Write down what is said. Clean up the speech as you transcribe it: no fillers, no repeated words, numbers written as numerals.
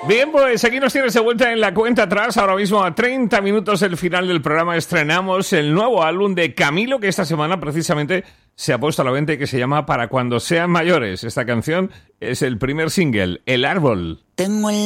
Bien, pues aquí nos tienes de vuelta en la cuenta atrás. Ahora mismo, a 30 minutos del final del programa, estrenamos el nuevo álbum de Camilo, que esta semana precisamente se ha puesto a la venta y que se llama Para cuando sean mayores. Esta canción es el primer single, El Árbol. Tengo el